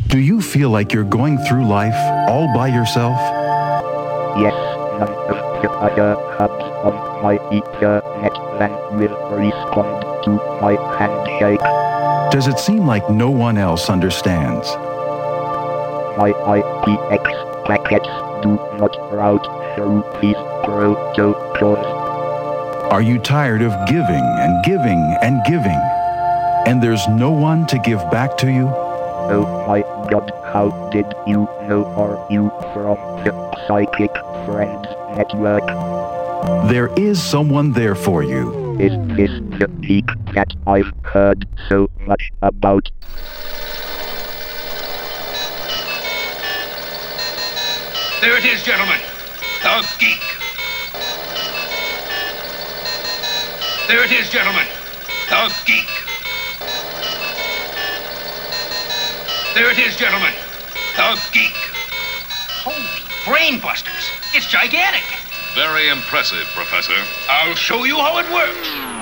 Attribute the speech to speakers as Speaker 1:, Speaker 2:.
Speaker 1: Do you feel like you're going through life all by yourself?
Speaker 2: Yes, none of the other hubs on my Ethernet LAN will respond to my handshake.
Speaker 1: Does it seem like no one else understands?
Speaker 2: My IPX packets do not route through these protocols.
Speaker 1: Are you tired of giving and giving and giving, and there's no one to give back to you?
Speaker 2: Oh my God, how did you know? Are you from the Psychic Friends Network?
Speaker 1: There is someone there for you.
Speaker 2: Is this the geek that I've heard so much about?
Speaker 3: There it is, gentlemen. The Geek. There it is, gentlemen. The Geek. There it is, gentlemen. The Geek. Holy brainbusters. It's gigantic.
Speaker 4: Very impressive, Professor.
Speaker 3: I'll show you how it works.